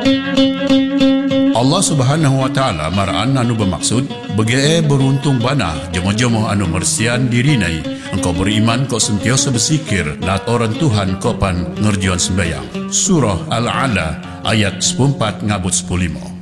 Allah Subhanahu wa taala maraan anu bermaksud bege beruntung bana jemaah-jemaah anu mersian dirinai engkau beriman kau sentiasa bersikir lat orang Tuhan kau pan ngerjuan sembahyang. Surah Al-Ala ayat 14 ngabut 15.